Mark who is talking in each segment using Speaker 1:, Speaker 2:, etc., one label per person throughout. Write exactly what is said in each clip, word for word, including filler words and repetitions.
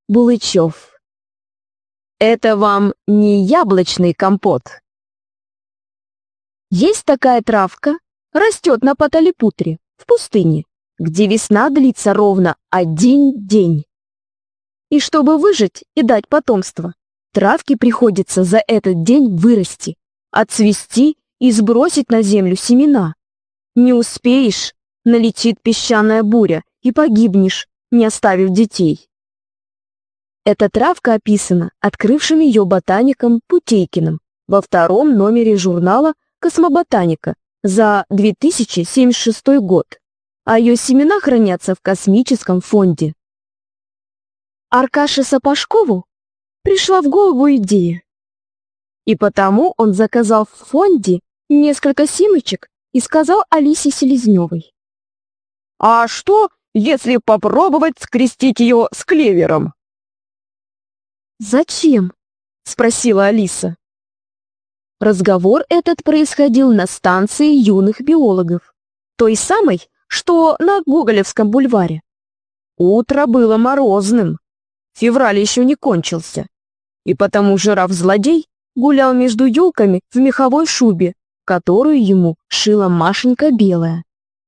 Speaker 1: Булычев. Это вам не яблочный компот. Есть такая травка, растет на Паталипутре, в пустыне, где весна длится ровно один день. И чтобы выжить и дать потомство, травке приходится за этот день вырасти, отцвести и сбросить на землю семена. Не успеешь, налетит песчаная буря, и погибнешь, не оставив детей. Эта травка описана открывшим ее ботаником Путейкиным во втором номере журнала «Космоботаника» за две тысячи семьдесят шестой год, а ее семена хранятся в космическом фонде. Аркаше Сапожкову пришла в голову идея, и потому он заказал в фонде несколько семечек и сказал Алисе Селезневой:
Speaker 2: «А что, если попробовать скрестить ее с клевером?»
Speaker 1: «Зачем?» — спросила Алиса. Разговор этот происходил на станции юных биологов, той самой, что на Гоголевском бульваре. Утро было морозным, февраль еще не кончился, и потому жираф-злодей гулял между елками в меховой шубе, которую ему шила Машенька Белая.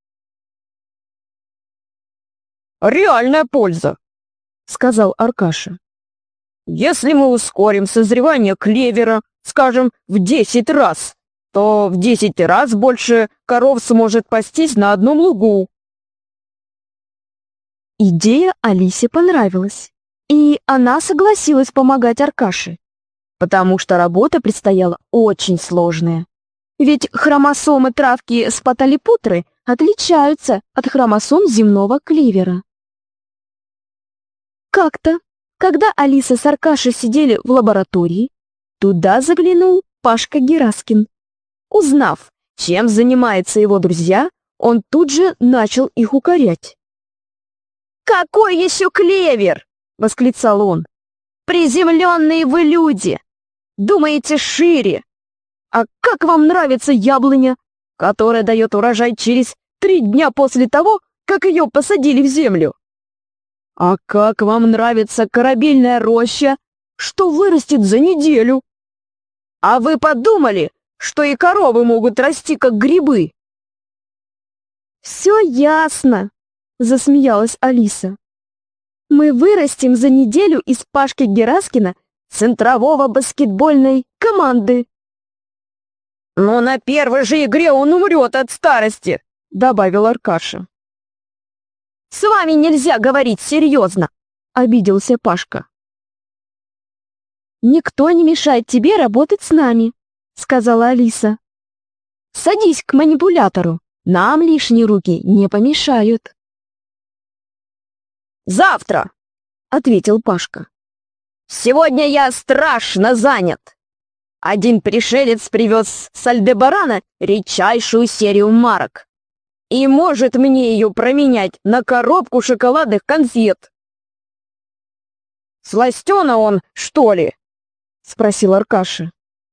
Speaker 2: «Реальная польза», — сказал Аркаша. «Если мы ускорим созревание клевера, скажем, в десять раз, то в десять раз больше коров сможет пастись на одном лугу».
Speaker 1: Идея Алисе понравилась, и она согласилась помогать Аркаше, потому что работа предстояла очень сложная. Ведь хромосомы травки с Паталипутры отличаются от хромосом земного клевера. Как-то, когда Алиса с Аркашей сидели в лаборатории, туда заглянул Пашка Гераскин. Узнав, чем занимаются его друзья, он тут же начал их укорять. «Какой еще клевер?» — восклицал он. «Приземленные вы люди! Думаете шире! А как вам нравится яблоня, которая дает урожай через три дня после того, как ее посадили в землю? А как вам нравится корабельная роща, что вырастет за неделю? А вы подумали, что и коровы могут расти, как грибы?» «Все ясно», — засмеялась Алиса. «Мы вырастим за неделю из Пашки Гераскина центрового баскетбольной команды».
Speaker 2: «Но на первой же игре он умрет от старости», — добавил Аркаша.
Speaker 1: «С вами нельзя говорить серьезно», — обиделся Пашка. «Никто не мешает тебе работать с нами», — сказала Алиса. «Садись к манипулятору, нам лишние руки не помешают».
Speaker 2: «Завтра», — ответил Пашка. «Сегодня я страшно занят. Один пришелец привез с Альдебарана редчайшую серию марок и может мне ее променять на коробку шоколадных конфет». «Сластена он, что ли?» — спросил Аркаша.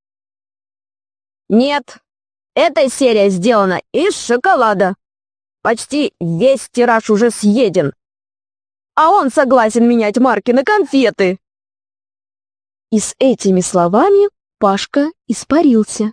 Speaker 2: «Нет, эта серия сделана из шоколада. Почти весь тираж уже съеден. А он согласен менять марки на конфеты».
Speaker 1: И с этими словами Пашка испарился.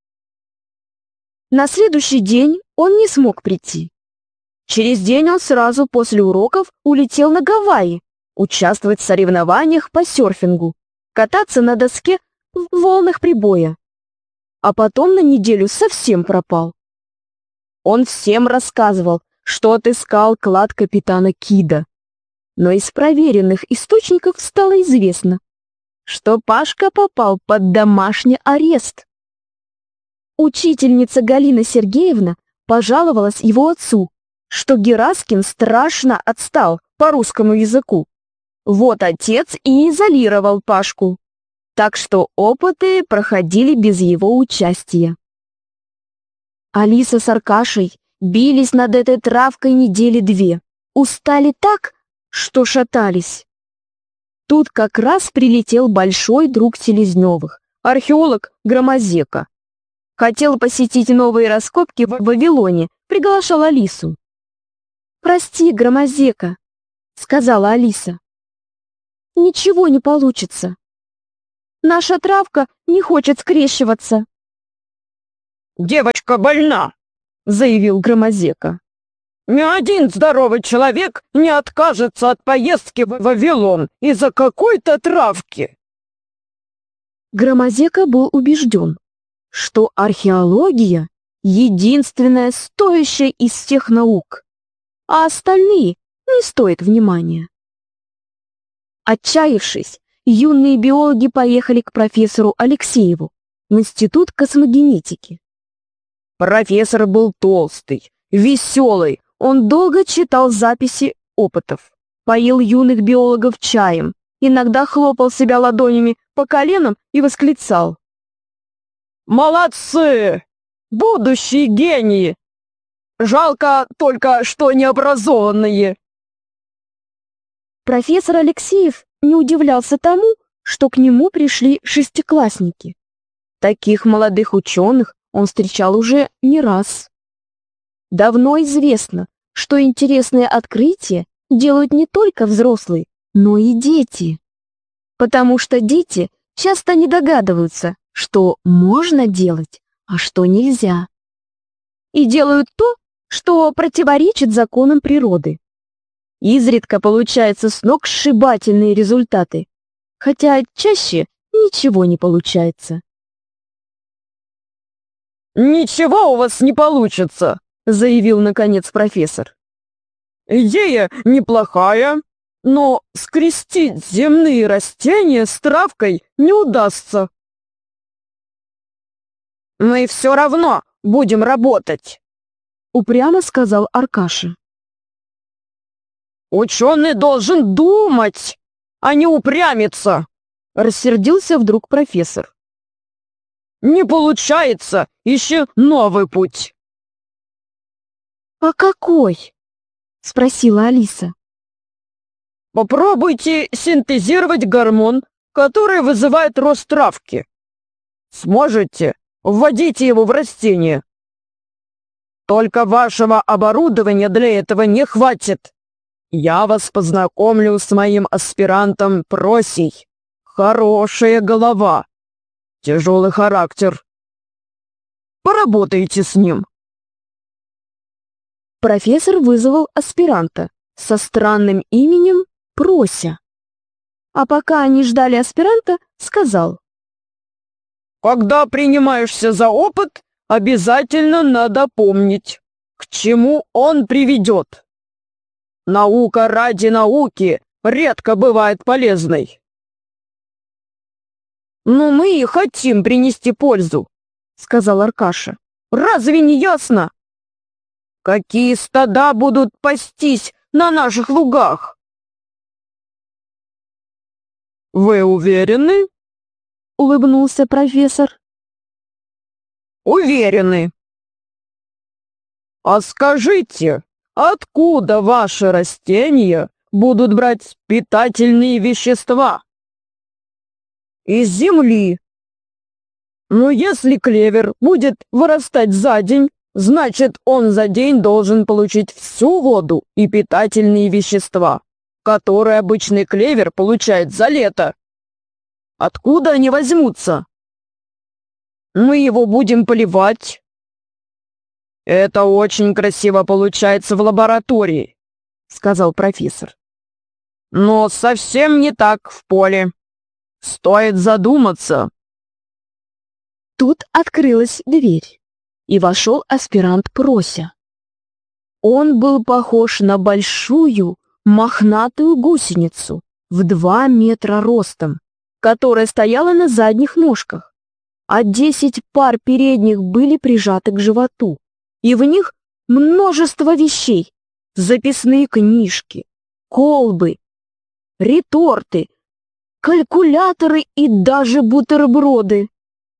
Speaker 1: На следующий день он не смог прийти. Через день он сразу после уроков улетел на Гавайи участвовать в соревнованиях по серфингу, кататься на доске в волнах прибоя. А потом на неделю совсем пропал. Он всем рассказывал, что отыскал клад капитана Кида. Но из проверенных источников стало известно, что Пашка попал под домашний арест. Учительница Галина Сергеевна пожаловалась его отцу, что Гераскин страшно отстал по русскому языку. Вот отец и изолировал Пашку, так что опыты проходили без его участия. Алиса с Аркашей бились над этой травкой недели две, устали так, что шатались. Тут как раз прилетел большой друг Селезневых, археолог Громозека. Хотел посетить новые раскопки в Вавилоне, приглашал Алису. «Прости, Громозека», — сказала Алиса. ничего не получится. Наша травка не хочет скрещиваться.
Speaker 2: «Девочка больна», — заявил Громозека. «Ни один здоровый человек не откажется от поездки в Вавилон из-за какой-то травки».
Speaker 1: Громозека был убежден, что археология — единственная стоящая из всех наук, а остальные не стоят внимания. Отчаявшись, юные биологи поехали к профессору Алексееву в Институт космогенетики. Профессор был толстый, веселый, он долго читал записи опытов, поил юных биологов чаем, иногда хлопал себя ладонями по коленам и восклицал: «Молодцы! Будущие гении! Жалко только, что необразованные!» Профессор Алексеев не удивлялся тому, что к нему пришли шестиклассники. Таких молодых ученых он встречал уже не раз. Давно известно, что интересные открытия делают не только взрослые, но и дети. Потому что дети часто не догадываются, что можно делать, а что нельзя. И делают то, что противоречит законам природы. Изредка получаются сногсшибательные результаты, хотя чаще ничего не получается. «Ничего у вас не получится», — заявил наконец профессор. «Идея неплохая, но скрестить земные растения с травкой не удастся». «Мы все равно будем работать», — упрямо сказал Аркаша. «Ученый должен думать, а не упрямиться», — рассердился вдруг профессор. «Не получается, ищи новый путь». «А какой?» — спросила Алиса. «Попробуйте синтезировать гормон, который вызывает рост травки. Сможете, вводите его в растение. Только вашего оборудования для этого не хватит. Я вас познакомлю с моим аспирантом Просей. Хорошая голова, тяжелый характер. Поработайте с ним». Профессор вызвал аспиранта со странным именем Прося. А пока они ждали аспиранта, сказал: «Когда принимаешься за опыт, обязательно надо помнить, к чему он приведет. Наука ради науки редко бывает полезной». «Но мы и хотим принести пользу», — сказал Аркаша. «Разве не ясно? Какие стада будут пастись на наших лугах?» «Вы уверены?» — улыбнулся профессор. «Уверены. А скажите, откуда ваши растения будут брать питательные вещества?» «Из земли. Но если клевер будет вырастать за день, значит, он за день должен получить всю воду и питательные вещества, которые обычный клевер получает за лето. Откуда они возьмутся? Мы его будем поливать». «Это очень красиво получается в лаборатории», — сказал профессор. «Но совсем не так в поле. Стоит задуматься». Тут открылась дверь, и вошел аспирант Прося. Он был похож на большую мохнатую гусеницу в два метра ростом, которая стояла на задних ножках, а десять пар передних были прижаты к животу, и в них множество вещей: записные книжки, колбы, реторты, калькуляторы и даже бутерброды.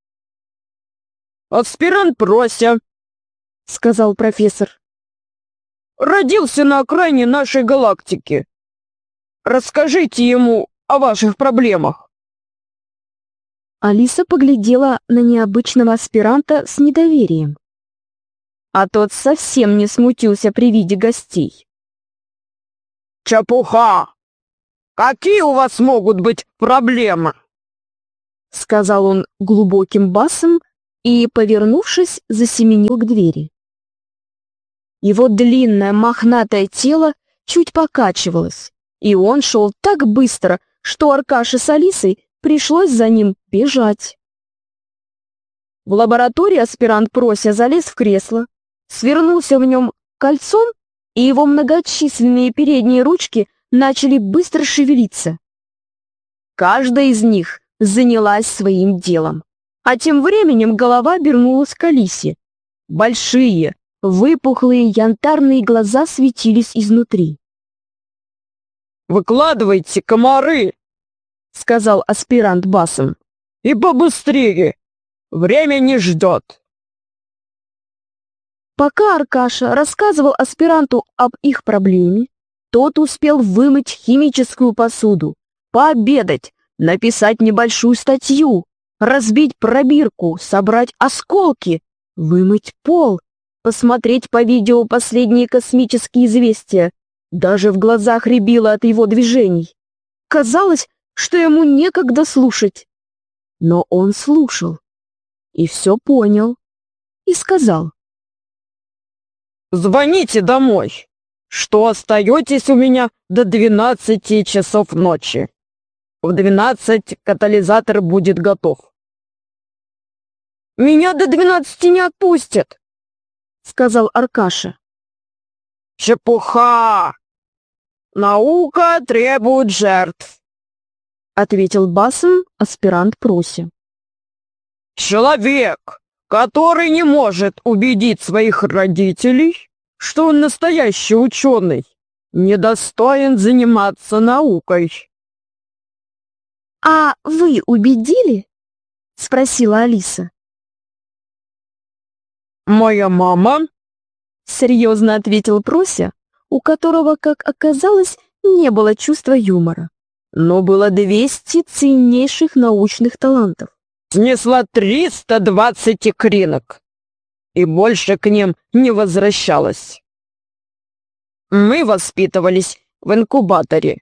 Speaker 1: «Аспирант Прося», — сказал профессор, — «родился на окраине нашей галактики. Расскажите ему о ваших проблемах». Алиса поглядела на необычного аспиранта с недоверием, а тот совсем не смутился при виде гостей. «Чепуха!
Speaker 3: Какие у вас могут быть проблемы?
Speaker 1: Сказал он глубоким басом и, повернувшись, засеменил к двери. Его длинное мохнатое тело чуть покачивалось, и он шел так быстро, что Аркаше с Алисой пришлось за ним бежать. В лаборатории аспирант Прося залез в кресло, свернулся в нем кольцом, и его многочисленные передние ручки начали быстро шевелиться. Каждая из них занялась своим делом, а тем временем голова обернулась к Алисе. Большие, выпуклые янтарные глаза светились изнутри.
Speaker 3: «Выкладывайте, комары!» —
Speaker 1: сказал аспирант басом.
Speaker 3: «И побыстрее! Время не ждет!»
Speaker 1: Пока Аркаша рассказывал аспиранту об их проблеме, тот успел вымыть химическую посуду, пообедать, написать небольшую статью, разбить пробирку, собрать осколки, вымыть пол, посмотреть по видео последние космические известия. Даже в глазах рябило от его движений. Казалось, что ему некогда слушать. Но он слушал и все понял, и сказал:
Speaker 3: «Звоните домой, что остаетесь у меня до двенадцати часов ночи. В двенадцать катализатор будет готов».
Speaker 1: «Меня до двенадцати не отпустят», — сказал Аркаша.
Speaker 3: «Чепуха! Наука требует жертв»,
Speaker 1: — ответил басом аспирант Прося.
Speaker 3: «Человек, который не может убедить своих родителей, что он настоящий ученый, недостоин заниматься наукой».
Speaker 1: «А вы убедили?» — спросила Алиса.
Speaker 3: «Моя мама»,
Speaker 1: — серьезно ответил Прося, у которого, как оказалось, не было чувства юмора, но было двести ценнейших научных талантов.
Speaker 3: «снесла триста двадцать икринок и больше к ним не возвращалась. Мы воспитывались в инкубаторе».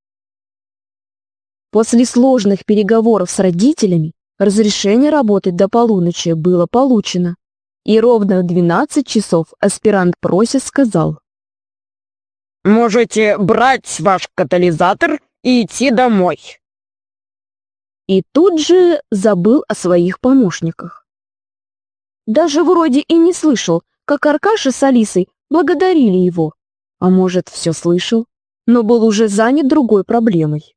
Speaker 1: После сложных переговоров с родителями разрешение работать до полуночи было получено, и ровно в двенадцать часов аспирант Прося сказал:
Speaker 3: «Можете брать ваш катализатор и идти домой».
Speaker 1: И тут же забыл о своих помощниках. Даже вроде и не слышал, как Аркаша с Алисой благодарили его, а может, все слышал, но был уже занят другой проблемой.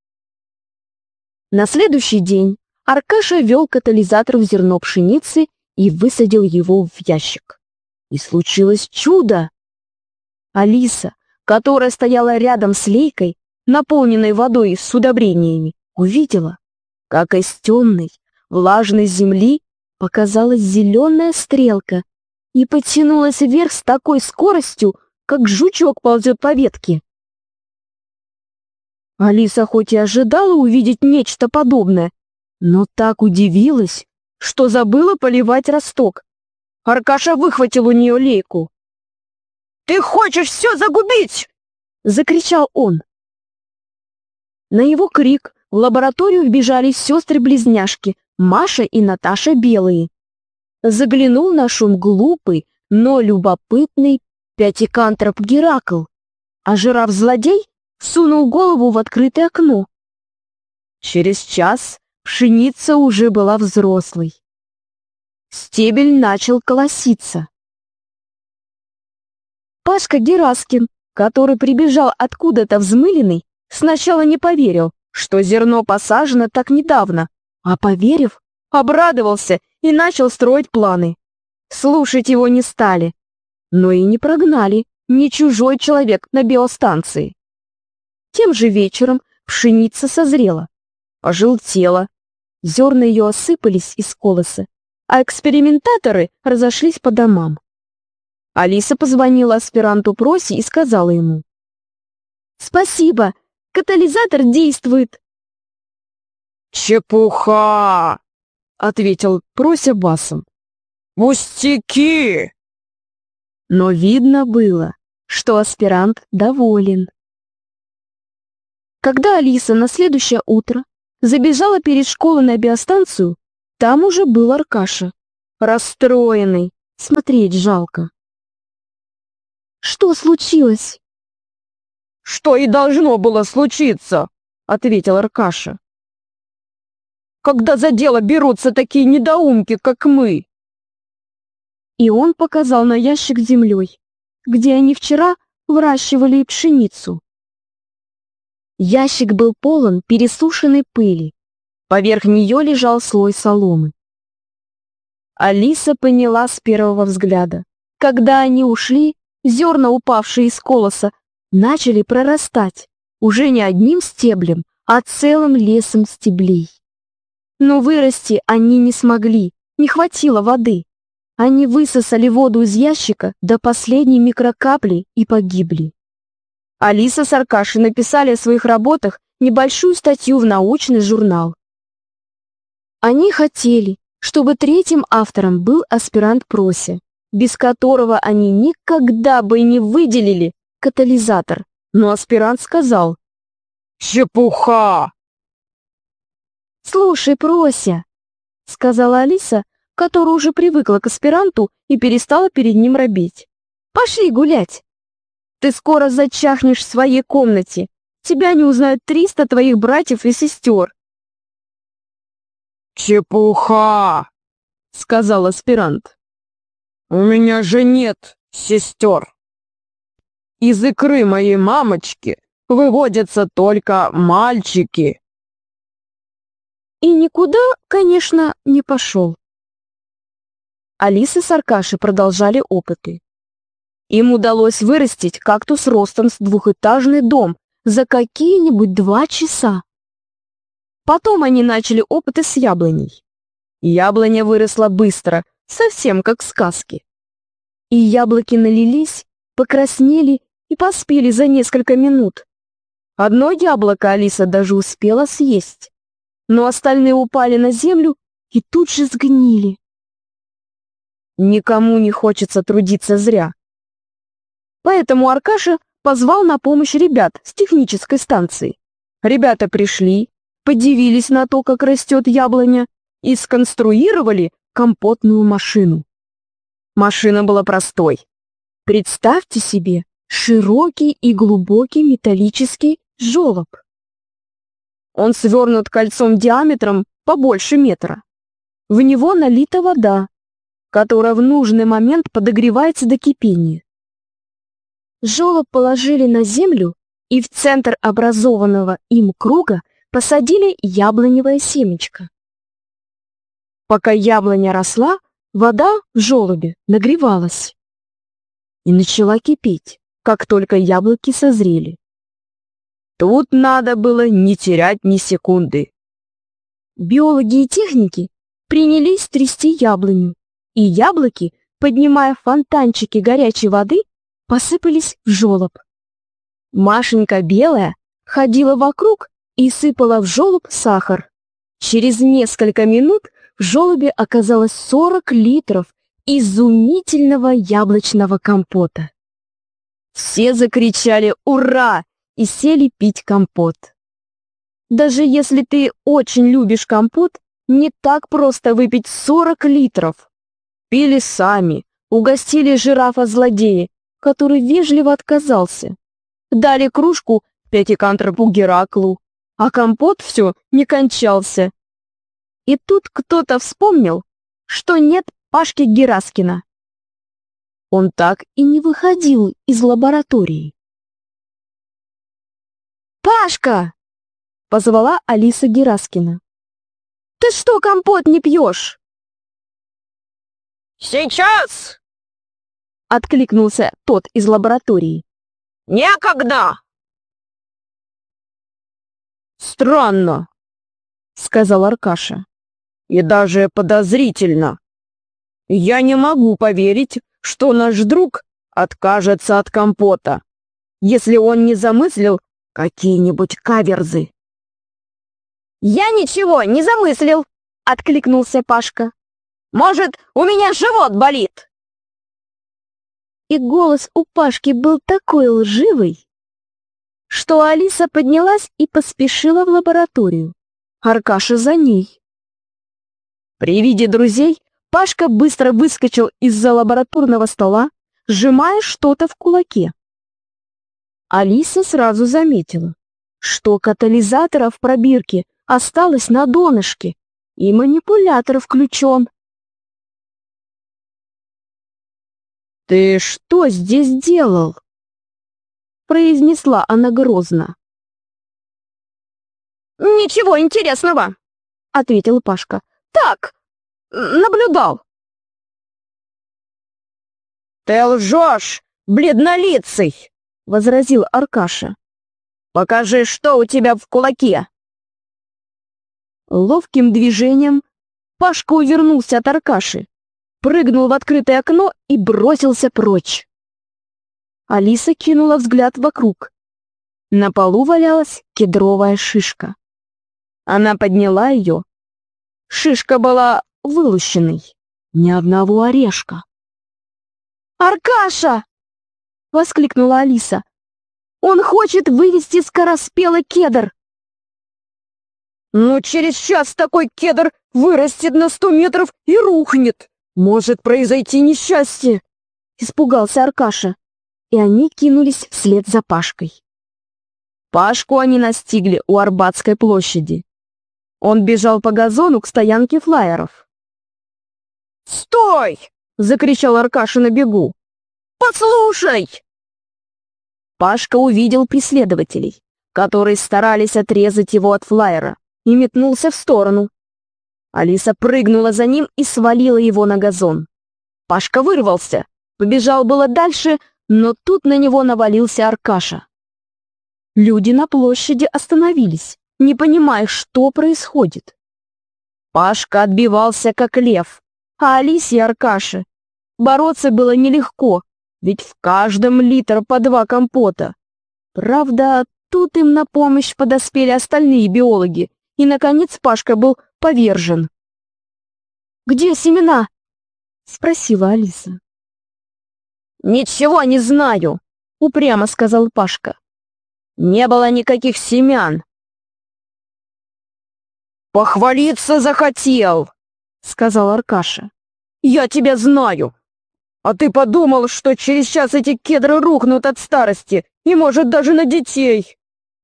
Speaker 1: На следующий день Аркаша вел катализатор в зерно пшеницы и высадил его в ящик. И случилось чудо! Алиса, которая стояла рядом с лейкой, наполненной водой с удобрениями, увидела, как из темной, влажной земли показалась зеленая стрелка и потянулась вверх с такой скоростью, как жучок ползет по ветке. Алиса хоть и ожидала увидеть нечто подобное, но так удивилась, что забыла поливать росток. Аркаша выхватил у нее лейку.
Speaker 3: «Ты хочешь все загубить?»
Speaker 1: — закричал он. На его крик в лабораторию вбежали сестры-близняшки Маша и Наташа Белые. Заглянул на шум глупый, но любопытный пятикантроп Геракл, а жираф-злодей сунул голову в открытое окно. Через час пшеница уже была взрослой. Стебель начал колоситься. Пашка Гераскин, который прибежал откуда-то взмыленный, сначала не поверил, что зерно посажено так недавно, а поверив, обрадовался и начал строить планы. Слушать его не стали, но и не прогнали ни чужой человек на биостанции. Тем же вечером пшеница созрела, пожелтела, зерна ее осыпались из колоса, а экспериментаторы разошлись по домам. Алиса позвонила аспиранту Просе и сказала ему: «Спасибо, катализатор действует».
Speaker 3: «Чепуха!» —
Speaker 1: ответил Прося басом.
Speaker 3: «Пустяки!»
Speaker 1: Но видно было, что аспирант доволен. Когда Алиса на следующее утро забежала перед школой на биостанцию, там уже был Аркаша, расстроенный, смотреть жалко. «Что случилось?»
Speaker 3: «Что и должно было случиться», — ответил Аркаша. «Когда за дело берутся такие недоумки, как мы».
Speaker 1: И он показал на ящик с землей, где они вчера выращивали пшеницу. Ящик был полон пересушенной пыли, поверх нее лежал слой соломы. Алиса поняла с первого взгляда. Когда они ушли, зерна, упавшие из колоса, начали прорастать уже не одним стеблем, а целым лесом стеблей. Но вырасти они не смогли, не хватило воды. Они высосали воду из ящика до последней микрокапли и погибли. Алиса с Аркашей написали о своих работах небольшую статью в научный журнал. Они хотели, чтобы третьим автором был аспирант Прося, без которого они никогда бы не выделили катализатор. Но аспирант сказал:
Speaker 3: «Чепуха!»
Speaker 1: «Слушай, Прося», — сказала Алиса, которая уже привыкла к аспиранту и перестала перед ним робеть. «Пошли гулять. Ты скоро зачахнешь в своей комнате. Тебя не узнают триста твоих братьев и сестер».
Speaker 3: «Чепуха!» — сказал аспирант. «У меня же нет сестер. Из икры моей мамочки выводятся только мальчики».
Speaker 1: И никуда, конечно, не пошел. Алиса с Аркашей продолжали опыты. Им удалось вырастить кактус ростом с двухэтажный дом за какие-нибудь два часа. Потом они начали опыты с яблоней. Яблоня выросла быстро, совсем как в сказке. И яблоки налились, покраснели и поспели за несколько минут. Одно яблоко Алиса даже успела съесть, но остальные упали на землю и тут же сгнили. Никому не хочется трудиться зря. Поэтому Аркаша позвал на помощь ребят с технической станции. Ребята пришли, подивились на то, как растет яблоня, и сконструировали компотную машину. Машина была простой. Представьте себе широкий и глубокий металлический желоб. Он свернут кольцом диаметром побольше метра. В него налита вода, которая в нужный момент подогревается до кипения. Желоб положили на землю и в центр образованного им круга посадили яблоневое семечко. Пока яблоня росла, вода в желобе нагревалась и начала кипеть, как только яблоки созрели. Тут надо было не терять ни секунды. Биологи и техники принялись трясти яблоню, и яблоки, поднимая фонтанчики горячей воды, посыпались в желоб. Машенька белая ходила вокруг и сыпала в желоб сахар. Через несколько минут в желобе оказалось сорок литров изумительного яблочного компота. Все закричали «Ура!» и сели пить компот. Даже если ты очень любишь компот, не так просто выпить сорок литров. Пили сами, угостили жирафа-злодея, который вежливо отказался. Дали кружку пятикантропу Гераклу, а компот все не кончался. И тут кто-то вспомнил, что нет Пашки Гераскина. Он так и не выходил из лаборатории. «Пашка!» — позвала Алиса Гераскина. «Ты что, компот не пьешь?»
Speaker 3: «Сейчас!»
Speaker 1: — откликнулся тот из лаборатории.
Speaker 3: «Некогда!» «Странно», — сказал Аркаша. «И даже подозрительно. Я не могу поверить, что наш друг откажется от компота, если он не замыслил какие-нибудь каверзы».
Speaker 2: «Я ничего не замыслил», — откликнулся Пашка. «Может, у меня живот болит?»
Speaker 1: И голос у Пашки был такой лживый, что Алиса поднялась и поспешила в лабораторию. Аркаша за ней. При виде друзей Пашка быстро выскочил из-за лабораторного стола, сжимая что-то в кулаке. Алиса сразу заметила, что катализатора в пробирке осталось на донышке, и манипулятор включен. «Ты что здесь делал?» — произнесла она грозно.
Speaker 2: «Ничего интересного», —
Speaker 1: ответил Пашка.
Speaker 2: «Так, наблюдал».
Speaker 3: «Ты лжешь, бледнолицый!»
Speaker 1: — возразил Аркаша.
Speaker 3: «Покажи, что у тебя в кулаке!»
Speaker 1: Ловким движением Пашка увернулся от Аркаши, прыгнул в открытое окно и бросился прочь. Алиса кинула взгляд вокруг. На полу валялась кедровая шишка. Она подняла ее. Шишка была вылущенной, ни одного орешка. «Аркаша!» — воскликнула Алиса. «Он хочет вывести скороспелый кедр!»
Speaker 3: «Ну, через час такой кедр вырастет на сто метров и рухнет. Может произойти несчастье!»
Speaker 1: — испугался Аркаша, и они кинулись вслед за Пашкой. Пашку они настигли у Арбатской площади. Он бежал по газону к стоянке флайеров.
Speaker 3: «Стой!»
Speaker 1: — закричал Аркаша на бегу.
Speaker 3: «Послушай!»
Speaker 1: Пашка увидел преследователей, которые старались отрезать его от флайера, и метнулся в сторону. Алиса прыгнула за ним и свалила его на газон. Пашка вырвался, побежал было дальше, но тут на него навалился Аркаша. Люди на площади остановились, не понимая, что происходит. Пашка отбивался, как лев, а Алисе и Аркаше бороться было нелегко, ведь в каждом литр по два компота. Правда, тут им на помощь подоспели остальные биологи, и, наконец, Пашка был повержен. «Где семена?» — спросила Алиса.
Speaker 3: «Ничего не знаю»,
Speaker 1: — упрямо сказал Пашка.
Speaker 3: «Не было никаких семян». «Похвалиться захотел», — сказал Аркаша. «Я тебя знаю. А ты подумал, что через час эти кедры рухнут от старости, и, может, даже на детей?»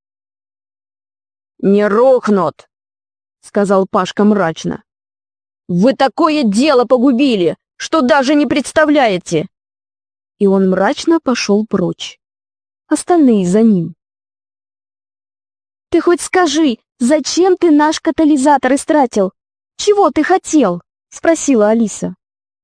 Speaker 3: «Не рухнут», — сказал Пашка мрачно. «Вы такое дело погубили, что даже не представляете!»
Speaker 1: И он мрачно пошел прочь. Остальные за ним. «Ты хоть скажи, зачем ты наш катализатор истратил? Чего ты хотел?» — спросила Алиса.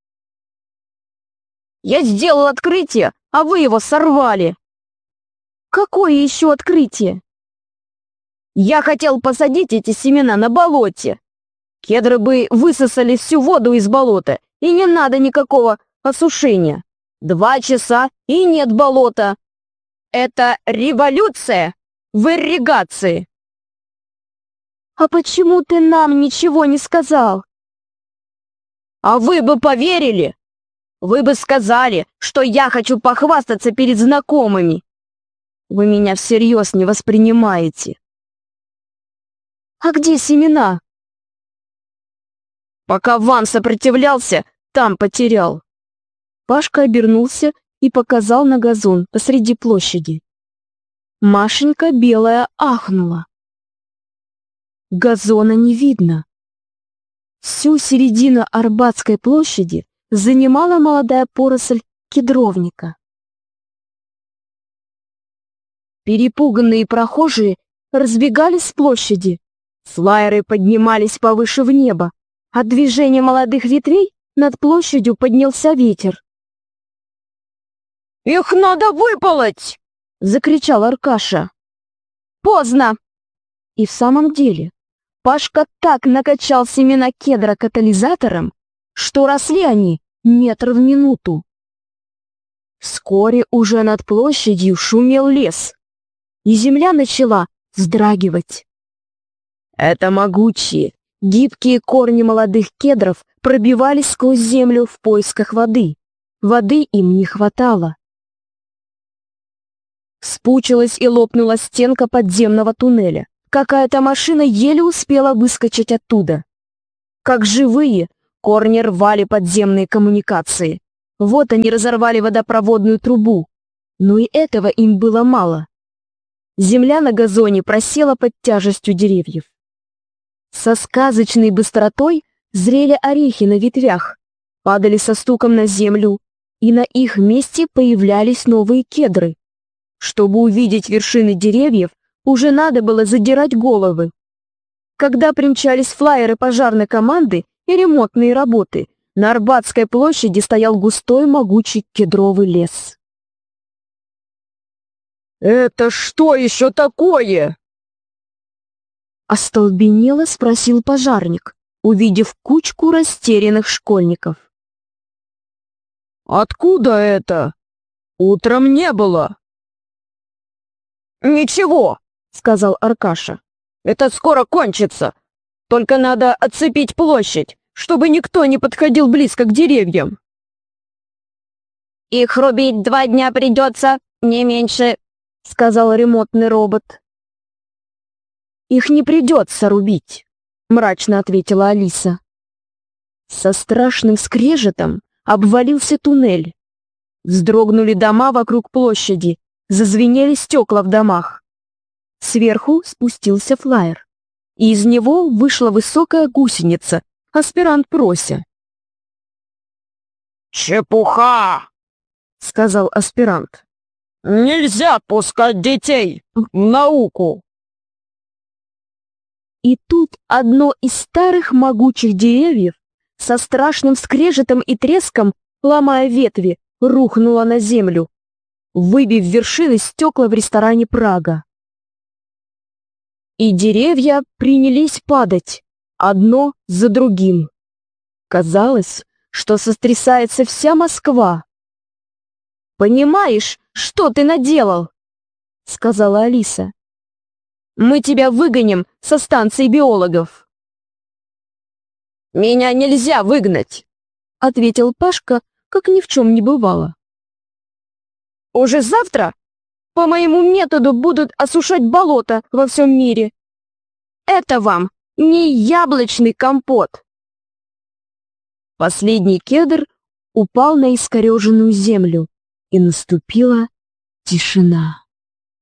Speaker 3: «Я сделал открытие, а вы его сорвали!»
Speaker 1: «Какое еще открытие?»
Speaker 3: «Я хотел посадить эти семена на болоте. Кедры бы высосали всю воду из болота, и не надо никакого осушения. Два часа, и нет болота. Это революция в ирригации».
Speaker 1: «А почему ты нам ничего не сказал?»
Speaker 3: «А вы бы поверили? Вы бы сказали, что я хочу похвастаться перед знакомыми. Вы меня всерьез не воспринимаете».
Speaker 1: «А где семена?»
Speaker 3: «Пока Ван сопротивлялся, там потерял».
Speaker 1: Пашка обернулся и показал на газон посреди площади. Машенька белая ахнула. Газона не видно. Всю середину Арбатской площади занимала молодая поросль кедровника. Перепуганные прохожие разбегались с площади. Флайеры поднимались повыше в небо. От движения молодых ветвей над площадью поднялся ветер.
Speaker 3: «Их надо выполоть!»
Speaker 1: — закричал Аркаша. «Поздно!» И в самом деле Пашка так накачал семена кедра катализатором, что росли они метр в минуту. Вскоре уже над площадью шумел лес, и земля начала вздрагивать. Это могучие, гибкие корни молодых кедров пробивались сквозь землю в поисках воды. Воды им не хватало. Вспучилась и лопнула стенка подземного туннеля. Какая-то машина еле успела выскочить оттуда. Как живые, корни рвали подземные коммуникации. Вот они разорвали водопроводную трубу. Но и этого им было мало. Земля на газоне просела под тяжестью деревьев. Со сказочной быстротой зрели орехи на ветвях, падали со стуком на землю, и на их месте появлялись новые кедры. Чтобы увидеть вершины деревьев, уже надо было задирать головы. Когда примчались флайеры пожарной команды и ремонтные работы, на Арбатской площади стоял густой могучий кедровый лес.
Speaker 3: «Это что еще такое?»
Speaker 1: Остолбенело спросил пожарник, увидев кучку растерянных школьников.
Speaker 3: «Откуда это? Утром не было». «Ничего», — сказал Аркаша. «Это скоро кончится. Только надо оцепить площадь, чтобы никто не подходил близко к деревьям».
Speaker 2: «Их рубить два дня придется, не меньше», —
Speaker 1: сказал ремонтный робот. «Их не придется рубить», — мрачно ответила Алиса. Со страшным скрежетом обвалился туннель. Вздрогнули дома вокруг площади, зазвенели стекла в домах. Сверху спустился флайер, и из него вышла высокая гусеница, аспирант Прося.
Speaker 3: «Чепуха!» — сказал аспирант. «Нельзя пускать детей в науку!»
Speaker 1: И тут одно из старых могучих деревьев со страшным скрежетом и треском, ломая ветви, рухнуло на землю, выбив вершины стекла в ресторане «Прага». И деревья принялись падать, одно за другим. Казалось, что сотрясается вся Москва. «Понимаешь, что ты наделал?» — сказала Алиса. «Мы тебя выгоним со станции биологов».
Speaker 3: «Меня нельзя выгнать»,
Speaker 1: — ответил Пашка, как ни в чем не бывало.
Speaker 3: «Уже завтра по моему методу будут осушать болото во всем мире. Это вам не яблочный компот».
Speaker 1: Последний кедр упал на искореженную землю, и наступила тишина.